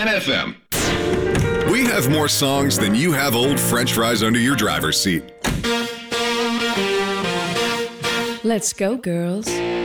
Fan FM. We have more songs than you have old French fries under your driver's seat. Let's go, girls.